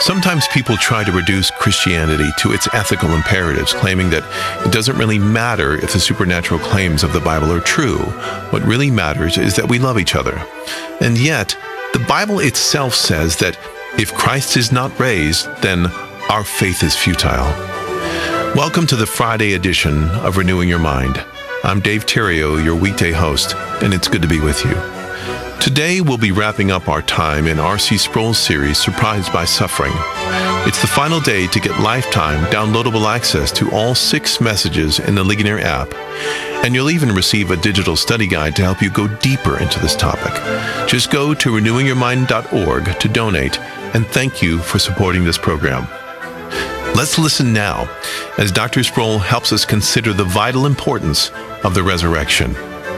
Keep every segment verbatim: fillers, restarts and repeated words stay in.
Sometimes people try to reduce Christianity to its ethical imperatives, claiming that it doesn't really matter if the supernatural claims of the Bible are true. What really matters is that we love each other. And yet, the Bible itself says that if Christ is not raised, then our faith is futile. Welcome to the Friday edition of Renewing Your Mind. I'm Dave Terrio, your weekday host, and it's good to be with you. Today, we'll be wrapping up our time in R C Sproul's series, Surprised by Suffering. It's the final day to get lifetime downloadable access to all six messages in the Ligonier app, and you'll even receive a digital study guide to help you go deeper into this topic. Just go to renewing your mind dot org to donate, and thank you for supporting this program. Let's listen now as Doctor Sproul helps us consider the vital importance of the resurrection.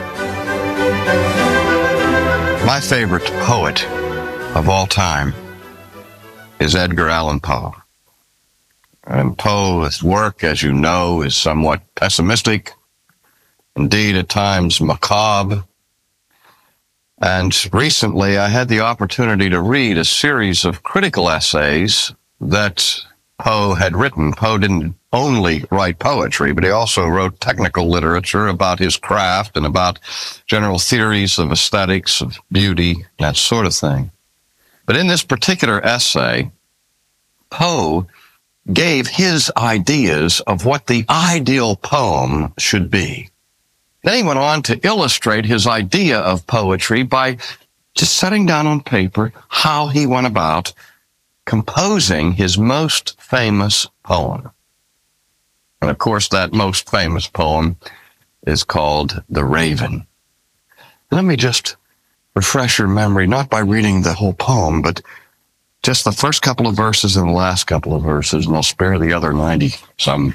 My favorite poet of all time is Edgar Allan Poe. And Poe's work, as you know, is somewhat pessimistic, indeed at times macabre. And recently I had the opportunity to read a series of critical essays that Poe had written. Poe didn't only write poetry, but he also wrote technical literature about his craft and about general theories of aesthetics, of beauty, that sort of thing. But in this particular essay, Poe gave his ideas of what the ideal poem should be. Then he went on to illustrate his idea of poetry by just setting down on paper how he went about composing his most famous poem. And of course, that most famous poem is called The Raven. Let me just refresh your memory, not by reading the whole poem, but just the first couple of verses and the last couple of verses, and I'll spare the other ninety some.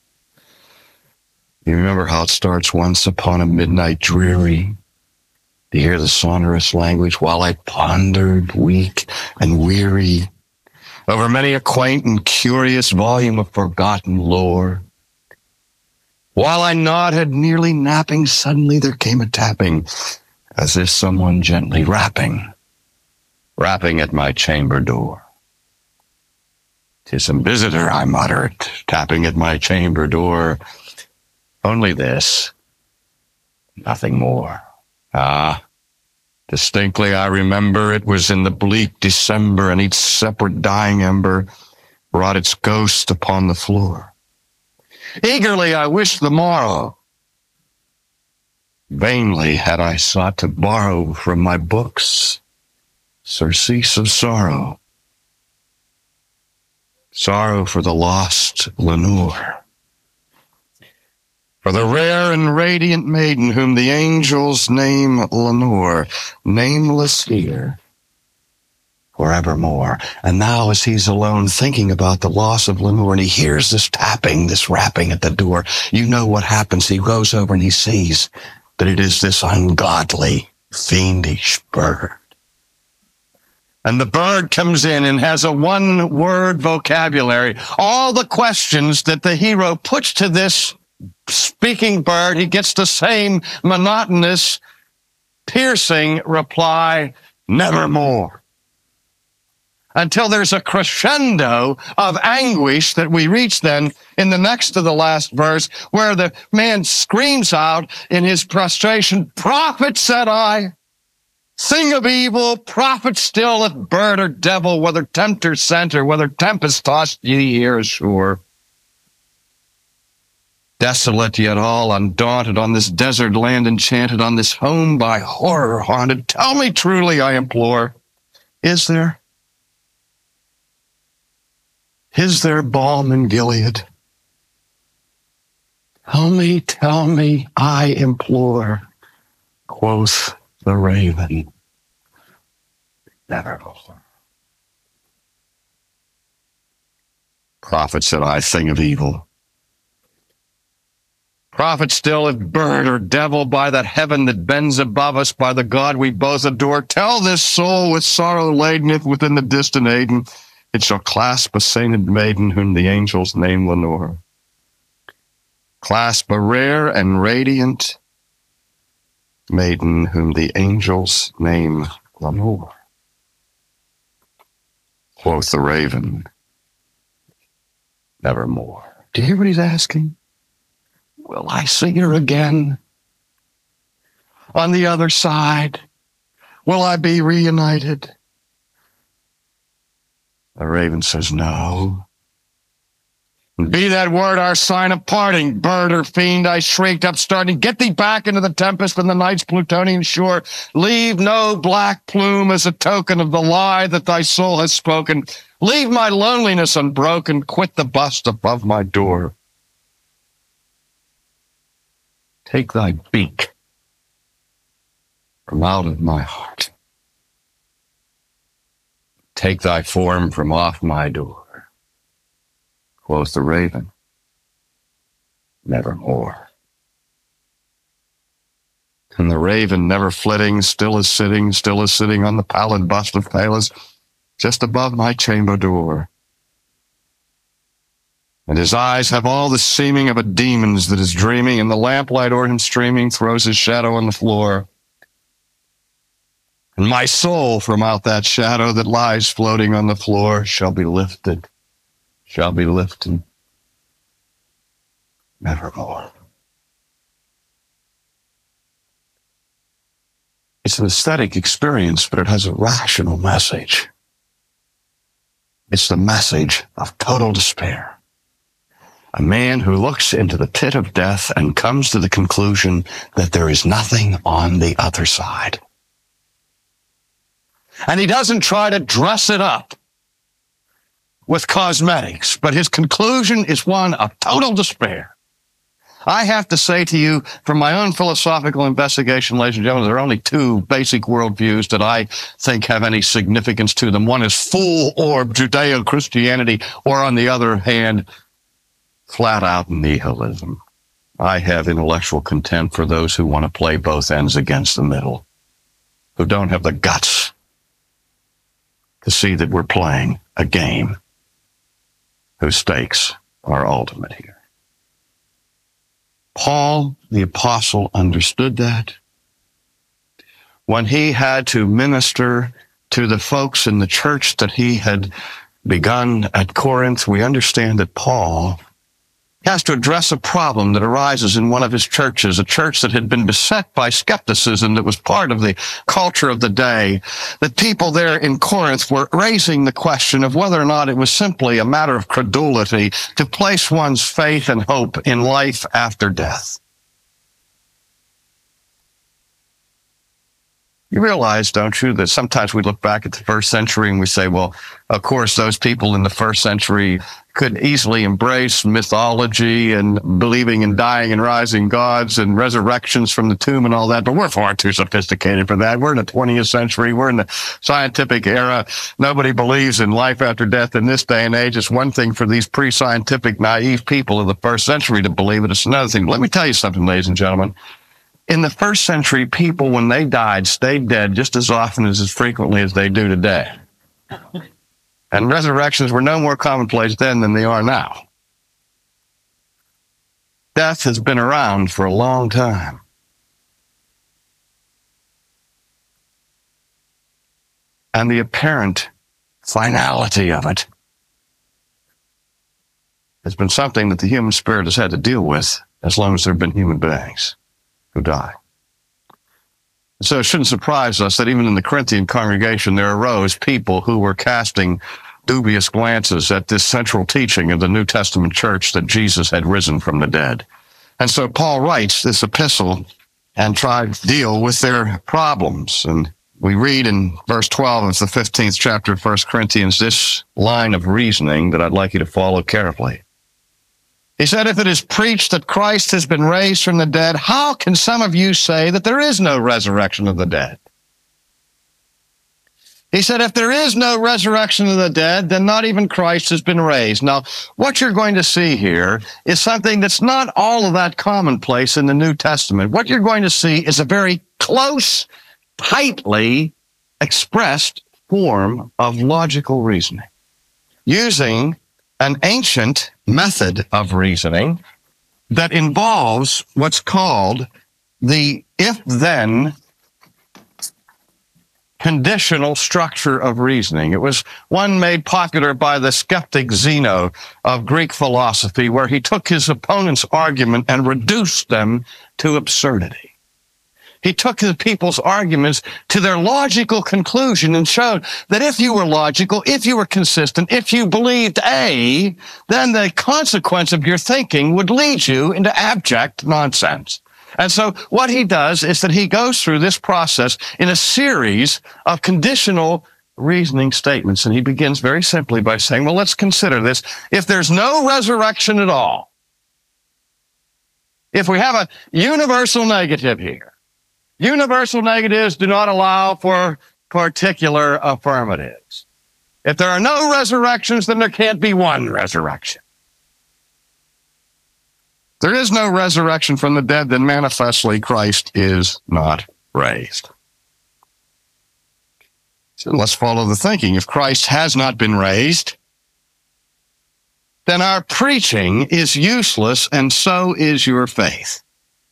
You remember how it starts? Once upon a midnight dreary, to hear the sonorous language while I pondered, weak and weary, over many a quaint and curious volume of forgotten lore. While I nodded, nearly napping, suddenly there came a tapping, as if someone gently rapping, rapping at my chamber door. "'Tis some visitor," I muttered, tapping at my chamber door. Only this, nothing more. Ah, distinctly I remember it was in the bleak December, and each separate dying ember brought its ghost upon the floor. Eagerly I wished the morrow. Vainly had I sought to borrow from my books surcease of sorrow, sorrow for the lost Lenore, for the rare and radiant maiden whom the angels name Lenore, nameless here forevermore. And now as he's alone thinking about the loss of Lenore, and he hears this tapping, this rapping at the door, you know what happens. He goes over and he sees that it is this ungodly, fiendish bird. And the bird comes in and has a one-word vocabulary. All the questions that the hero puts to this speaking bird, he gets the same monotonous, piercing reply, nevermore. Until there's a crescendo of anguish that we reach then in the next to the last verse, where the man screams out in his frustration, "Prophet," said I, "thing of evil, prophet still, if bird or devil, whether tempter sent or whether tempest tossed ye here ashore. Desolate yet all undaunted, on this desert land enchanted, on this home by horror haunted, tell me truly, I implore, is there, is there balm in Gilead? Tell me, tell me, I implore," quoth the raven, "nevermore." "Prophet," said I, "thing of evil. Prophet still, if bird or devil, by that heaven that bends above us, by the God we both adore, tell this soul with sorrow laden, if within the distant Aden it shall clasp a sainted maiden whom the angels name Lenore. Clasp a rare and radiant maiden whom the angels name Lenore." Quoth the raven, nevermore. Do you hear what he's asking? Will I see her again? On the other side, will I be reunited? The raven says, no. Be that word our sign of parting, bird or fiend, I shrieked, upstarting. Get thee back into the tempest and the night's Plutonian shore. Leave no black plume as a token of the lie that thy soul has spoken. Leave my loneliness unbroken. Quit the bust above my door. Take thy beak from out of my heart. Take thy form from off my door. Quoth the raven, nevermore. And the raven, never flitting, still is sitting, still is sitting on the pallid bust of Pallas, just above my chamber door. And his eyes have all the seeming of a demon's that is dreaming, and the lamplight o'er him streaming throws his shadow on the floor. And my soul from out that shadow that lies floating on the floor shall be lifted, shall be lifted, nevermore. It's an aesthetic experience, but it has a rational message. It's the message of total despair. A man who looks into the pit of death and comes to the conclusion that there is nothing on the other side. And he doesn't try to dress it up with cosmetics, but his conclusion is one of total despair. I have to say to you, from my own philosophical investigation, ladies and gentlemen, there are only two basic worldviews that I think have any significance to them. One is full-orb Judeo-Christianity, or on the other hand, flat-out nihilism. I have intellectual contempt for those who want to play both ends against the middle, who don't have the guts to see that we're playing a game whose stakes are ultimate here. Paul, the apostle, understood that. When he had to minister to the folks in the church that he had begun at Corinth, we understand that Paul has to address a problem that arises in one of his churches, a church that had been beset by skepticism that was part of the culture of the day, that people there in Corinth were raising the question of whether or not it was simply a matter of credulity to place one's faith and hope in life after death. You realize, don't you, that sometimes we look back at the first century and we say, well, of course, those people in the first century could easily embrace mythology and believing in dying and rising gods and resurrections from the tomb and all that, but we're far too sophisticated for that. We're in the twentieth century. We're in the scientific era. Nobody believes in life after death in this day and age. It's one thing for these pre-scientific, naive people of the first century to believe it. It's another thing. Let me tell you something, ladies and gentlemen. In the first century, people, when they died, stayed dead just as often as as frequently as they do today. And resurrections were no more commonplace then than they are now. Death has been around for a long time. And the apparent finality of it has been something that the human spirit has had to deal with as long as there have been human beings who die. So it shouldn't surprise us that even in the Corinthian congregation, there arose people who were casting dubious glances at this central teaching of the New Testament church that Jesus had risen from the dead. And so Paul writes this epistle and tried to deal with their problems. And we read in verse twelve of the fifteenth chapter of First Corinthians this line of reasoning that I'd like you to follow carefully. He said, if it is preached that Christ has been raised from the dead, how can some of you say that there is no resurrection of the dead? He said, if there is no resurrection of the dead, then not even Christ has been raised. Now, what you're going to see here is something that's not all of that commonplace in the New Testament. What you're going to see is a very close, tightly expressed form of logical reasoning, using an ancient method of reasoning that involves what's called the if-then conditional structure of reasoning. It was one made popular by the skeptic Zeno of Greek philosophy, where he took his opponent's argument and reduced them to absurdity. He took the people's arguments to their logical conclusion and showed that if you were logical, if you were consistent, if you believed A, then the consequence of your thinking would lead you into abject nonsense. And so what he does is that he goes through this process in a series of conditional reasoning statements. And he begins very simply by saying, well, let's consider this. If there's no resurrection at all, if we have a universal negative here, universal negatives do not allow for particular affirmatives. If there are no resurrections, then there can't be one resurrection. There is no resurrection from the dead, then manifestly Christ is not raised. So let's follow the thinking. If Christ has not been raised, then our preaching is useless, and so is your faith.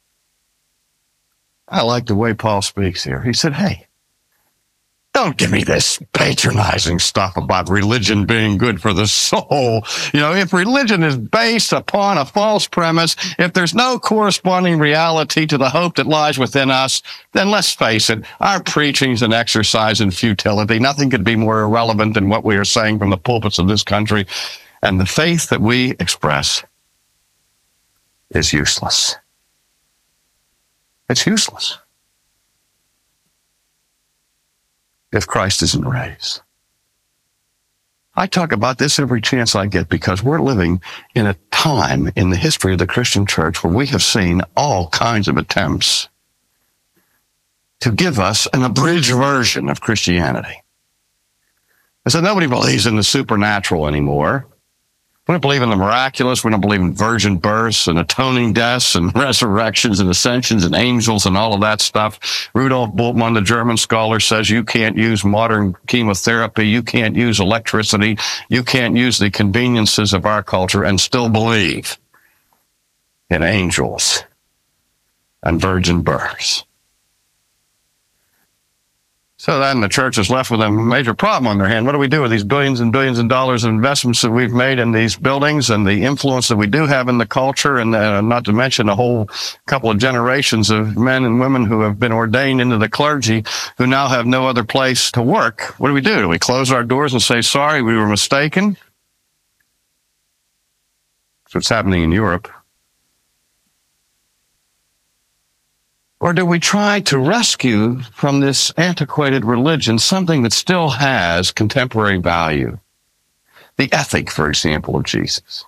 I like the way Paul speaks here. He said, hey, don't give me this patronizing stuff about religion being good for the soul. You know, if religion is based upon a false premise, if there's no corresponding reality to the hope that lies within us, then let's face it, our preaching is an exercise in futility. Nothing could be more irrelevant than what we are saying from the pulpits of this country. And the faith that we express is useless. It's useless if Christ isn't raised. I talk about this every chance I get because we're living in a time in the history of the Christian church where we have seen all kinds of attempts to give us an abridged version of Christianity. I said, nobody believes in the supernatural anymore. We don't believe in the miraculous. We don't believe in virgin births and atoning deaths and resurrections and ascensions and angels and all of that stuff. Rudolf Bultmann, the German scholar, says you can't use modern chemotherapy. You can't use electricity. You can't use the conveniences of our culture and still believe in angels and virgin births. So then the church is left with a major problem on their hand. What do we do with these billions and billions of dollars of investments that we've made in these buildings and the influence that we do have in the culture, and uh, not to mention a whole couple of generations of men and women who have been ordained into the clergy who now have no other place to work? What do we do? Do we close our doors and say, sorry, we were mistaken? That's what's happening in Europe. Or do we try to rescue from this antiquated religion something that still has contemporary value? The ethic, for example, of Jesus.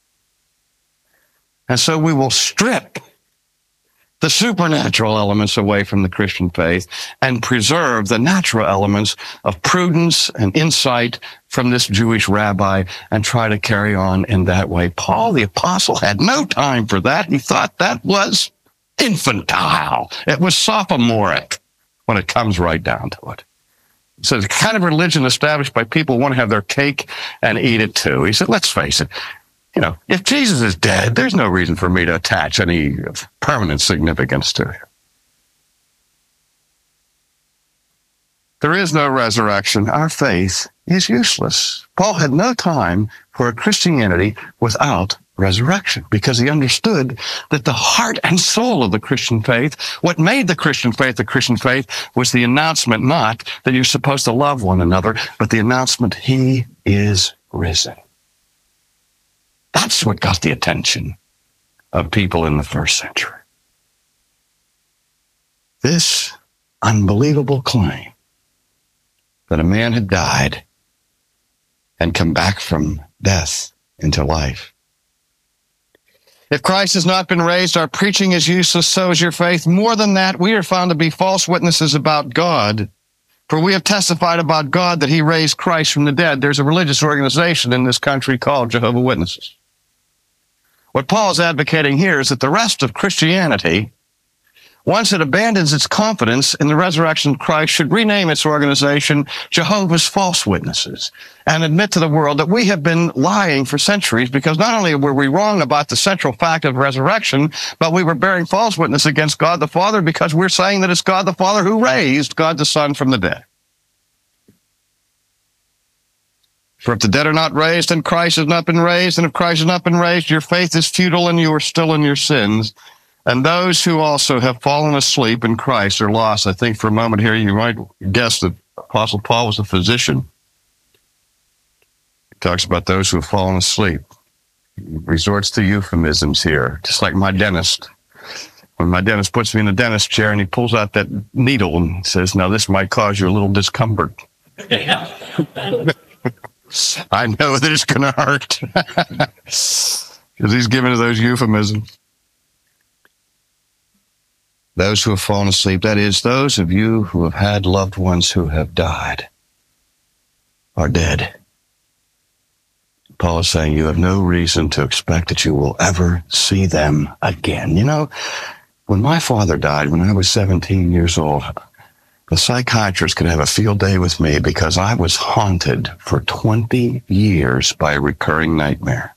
And so we will strip the supernatural elements away from the Christian faith and preserve the natural elements of prudence and insight from this Jewish rabbi and try to carry on in that way. Paul, the apostle, had no time for that. He thought that was infantile. It was sophomoric when it comes right down to it. So the kind of religion established by people who want to have their cake and eat it too. He said, let's face it, you know, if Jesus is dead, there's no reason for me to attach any permanent significance to him. There is no resurrection. Our faith is useless. Paul had no time for a Christianity without resurrection, because he understood that the heart and soul of the Christian faith, what made the Christian faith the Christian faith, was the announcement not that you're supposed to love one another, but the announcement he is risen. That's what got the attention of people in the first century. This unbelievable claim that a man had died and come back from death into life. If Christ has not been raised, our preaching is useless, so is your faith. More than that, we are found to be false witnesses about God. For we have testified about God that he raised Christ from the dead. There's a religious organization in this country called Jehovah's Witnesses. What Paul is advocating here is that the rest of Christianity, once it abandons its confidence in the resurrection of Christ, should rename its organization Jehovah's False Witnesses and admit to the world that we have been lying for centuries, because not only were we wrong about the central fact of resurrection, but we were bearing false witness against God the Father, because we're saying that it's God the Father who raised God the Son from the dead. For if the dead are not raised, then Christ has not been raised. And if Christ has not been raised, your faith is futile and you are still in your sins. And those who also have fallen asleep in Christ are lost. I think for a moment here, you might guess that Apostle Paul was a physician. He talks about those who have fallen asleep. He resorts to euphemisms here, just like my dentist. When my dentist puts me in a dentist chair and he pulls out that needle and says, now this might cause you a little discomfort. I know that it's going to hurt. Because he's giving those euphemisms. Those who have fallen asleep, that is, those of you who have had loved ones who have died, are dead. Paul is saying you have no reason to expect that you will ever see them again. You know, when my father died, when I was seventeen years old, the psychiatrist could have a field day with me because I was haunted for twenty years by a recurring nightmare.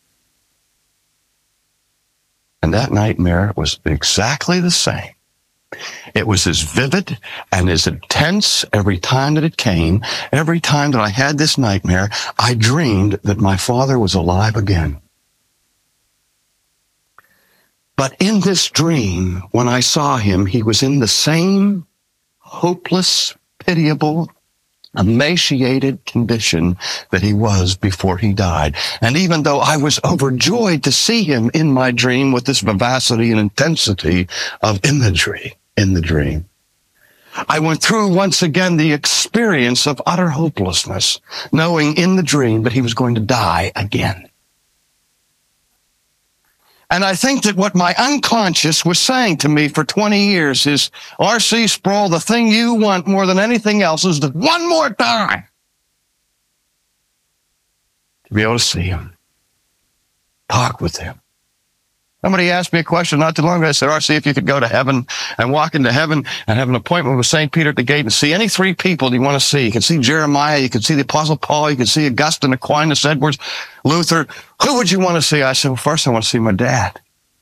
And that nightmare was exactly the same. It was as vivid and as intense every time that it came. Every time that I had this nightmare, I dreamed that my father was alive again. But in this dream, when I saw him, he was in the same hopeless, pitiable, emaciated condition that he was before he died. And even though I was overjoyed to see him in my dream with this vivacity and intensity of imagery in the dream, I went through once again the experience of utter hopelessness, knowing in the dream that he was going to die again. And I think that what my unconscious was saying to me for twenty years is, R C Sproul, the thing you want more than anything else is that one more time to be able to see him, talk with him. Somebody asked me a question not too long ago. I said, R C, if you could go to heaven and walk into heaven and have an appointment with Saint Peter at the gate and see any three people you want to see. You can see Jeremiah, you can see the Apostle Paul, you can see Augustine, Aquinas, Edwards, Luther. Who would you want to see? I said, well, first I want to see my dad.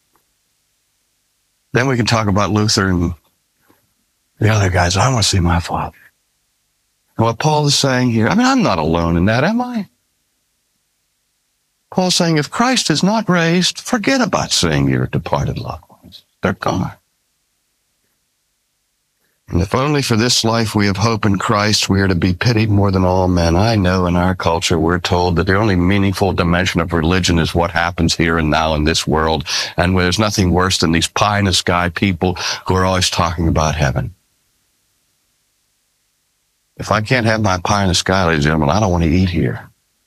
Then we can talk about Luther and the other guys. I want to see my father. And what Paul is saying here, I mean, I'm not alone in that, am I? Paul's saying, if Christ is not raised, forget about seeing your departed loved ones. They're gone. And if only for this life we have hope in Christ, we are to be pitied more than all men. I know in our culture we're told that the only meaningful dimension of religion is what happens here and now in this world. And there's nothing worse than these pie-in-the-sky people who are always talking about heaven. If I can't have my pie in the sky, ladies and gentlemen, I don't want to eat here.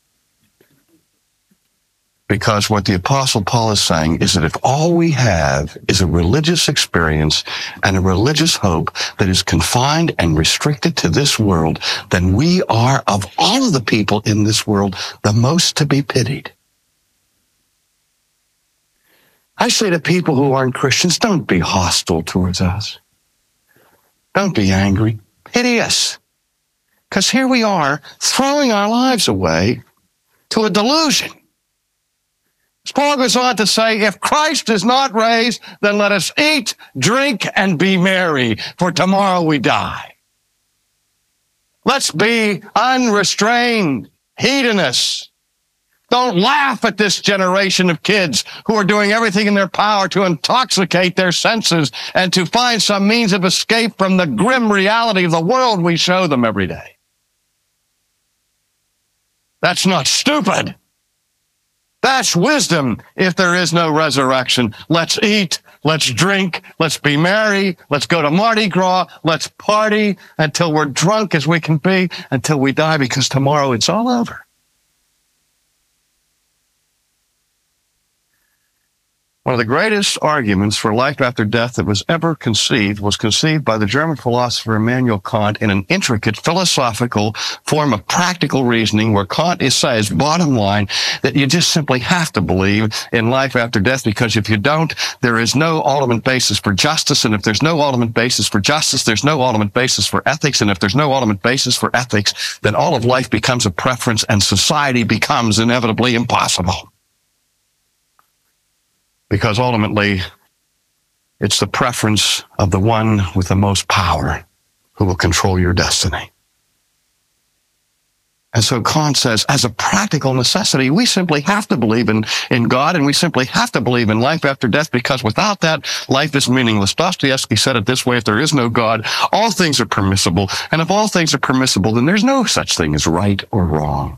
Because what the Apostle Paul is saying is that if all we have is a religious experience and a religious hope that is confined and restricted to this world, then we are, of all of the people in this world, the most to be pitied. I say to people who aren't Christians, don't be hostile towards us. Don't be angry. Pity us. Because here we are, throwing our lives away to a delusion. Paul goes on to say, if Christ is not raised, then let us eat, drink, and be merry, for tomorrow we die. Let's be unrestrained hedonists. Don't laugh at this generation of kids who are doing everything in their power to intoxicate their senses and to find some means of escape from the grim reality of the world we show them every day. That's not stupid. That's wisdom if there is no resurrection. Let's eat, let's drink, let's be merry, let's go to Mardi Gras, let's party until we're drunk as we can be, until we die, because tomorrow it's all over. One of the greatest arguments for life after death that was ever conceived was conceived by the German philosopher Immanuel Kant in an intricate philosophical form of practical reasoning where Kant says, bottom line, that you just simply have to believe in life after death, because if you don't, there is no ultimate basis for justice. And if there's no ultimate basis for justice, there's no ultimate basis for ethics. And if there's no ultimate basis for ethics, then all of life becomes a preference and society becomes inevitably impossible. Because ultimately, it's the preference of the one with the most power who will control your destiny. And so Kant says, as a practical necessity, we simply have to believe in, in God, and we simply have to believe in life after death, because without that, life is meaningless. Dostoevsky said it this way: if there is no God, all things are permissible. And if all things are permissible, then there's no such thing as right or wrong.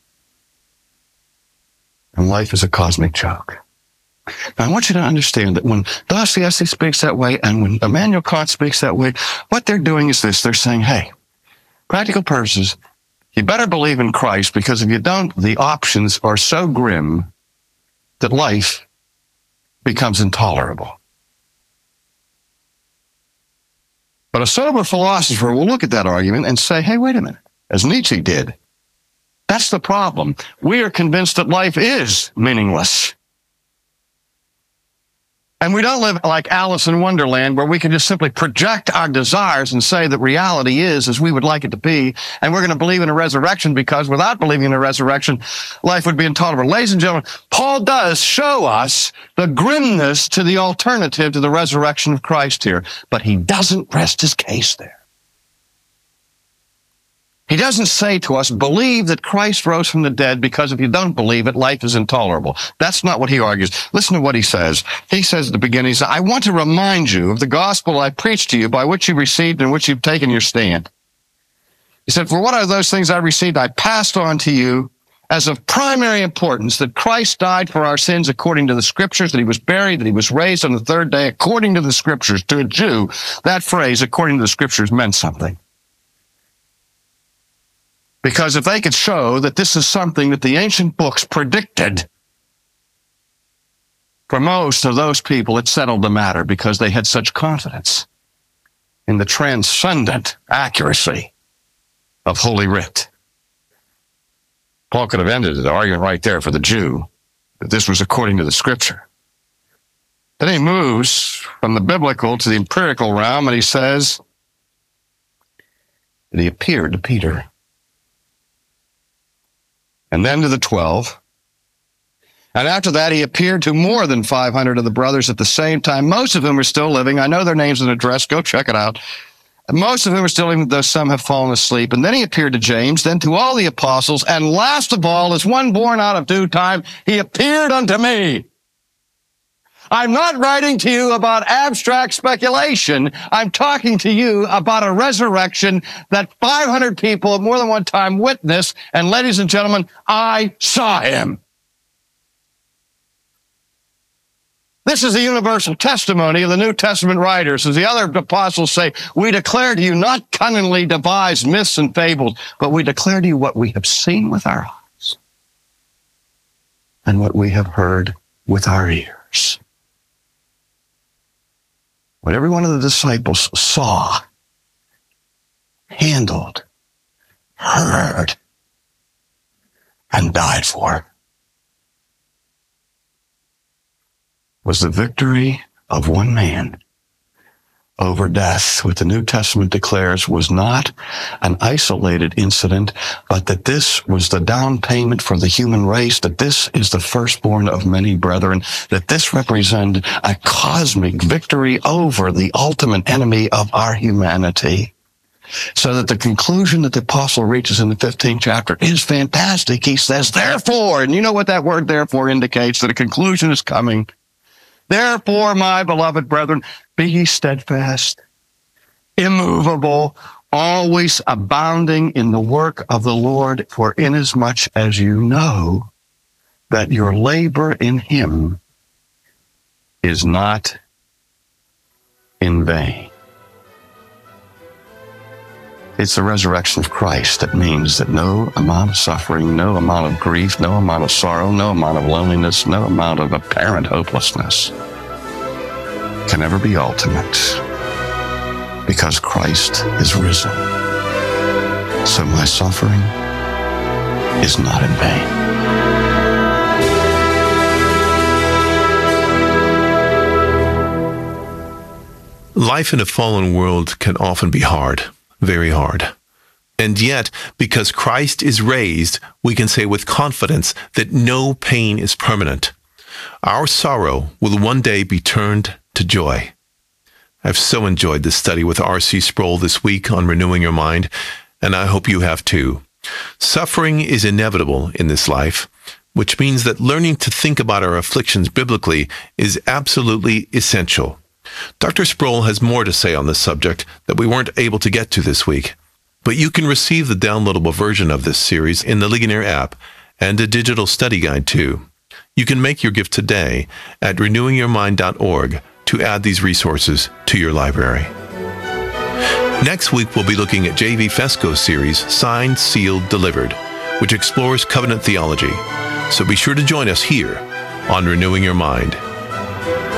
And life is a cosmic joke. Now, I want you to understand that when Dostoevsky speaks that way and when Immanuel Kant speaks that way, what they're doing is this. They're saying, hey, practical purposes, you better believe in Christ, because if you don't, the options are so grim that life becomes intolerable. But a sober philosopher will look at that argument and say, hey, wait a minute, as Nietzsche did. That's the problem. We are convinced that life is meaningless. And we don't live like Alice in Wonderland, where we can just simply project our desires and say that reality is as we would like it to be, and we're going to believe in a resurrection, because without believing in a resurrection, life would be intolerable. Ladies and gentlemen, Paul does show us the grimness to the alternative to the resurrection of Christ here, but he doesn't rest his case there. He doesn't say to us, believe that Christ rose from the dead, because if you don't believe it, life is intolerable. That's not what he argues. Listen to what he says. He says at the beginning, he says, I want to remind you of the gospel I preached to you, by which you received and which you've taken your stand. He said, for what are those things I received? I passed on to you as of primary importance, that Christ died for our sins according to the Scriptures, that he was buried, that he was raised on the third day according to the Scriptures. To a Jew, that phrase, according to the Scriptures, meant something. Because if they could show that this is something that the ancient books predicted, for most of those people, it settled the matter, because they had such confidence in the transcendent accuracy of Holy Writ. Paul could have ended the argument right there for the Jew, that this was according to the Scripture. Then he moves from the biblical to the empirical realm, and he says that he appeared to Peter, and then to the twelve. And after that, he appeared to more than five hundred of the brothers at the same time, most of whom are still living. I know their names and address. Go check it out. Most of whom are still living, though some have fallen asleep. And then he appeared to James, then to all the apostles. And last of all, as one born out of due time, he appeared unto me. I'm not writing to you about abstract speculation. I'm talking to you about a resurrection that five hundred people at more than one time witnessed. And ladies and gentlemen, I saw him. This is the universal testimony of the New Testament writers. As the other apostles say, we declare to you not cunningly devised myths and fables, but we declare to you what we have seen with our eyes and what we have heard with our ears. What every one of the disciples saw, handled, heard, and died for was the victory of one man over death. What the New Testament declares was not an isolated incident, but that this was the down payment for the human race, that this is the firstborn of many brethren, that this represented a cosmic victory over the ultimate enemy of our humanity. So that the conclusion that the apostle reaches in the fifteenth chapter is fantastic. He says, therefore, and you know what that word therefore indicates, that a conclusion is coming. Therefore, my beloved brethren, be ye steadfast, immovable, always abounding in the work of the Lord, for inasmuch as you know that your labor in him is not in vain. It's the resurrection of Christ that means that no amount of suffering, no amount of grief, no amount of sorrow, no amount of loneliness, no amount of apparent hopelessness can ever be ultimate, because Christ is risen. So my suffering is not in vain. Life in a fallen world can often be hard. Very hard. And yet, because Christ is raised, we can say with confidence that no pain is permanent. Our sorrow will one day be turned to joy. I've so enjoyed this study with R C Sproul this week on renewing your mind, and I hope you have too. Suffering is inevitable in this life, which means that learning to think about our afflictions biblically is absolutely essential. Doctor Sproul has more to say on this subject that we weren't able to get to this week, but you can receive the downloadable version of this series in the Ligonier app and a digital study guide too. You can make your gift today at renewing your mind dot org to add these resources to your library. Next week, we'll be looking at J V Fesco's series, Signed, Sealed, Delivered, which explores covenant theology. So be sure to join us here on Renewing Your Mind.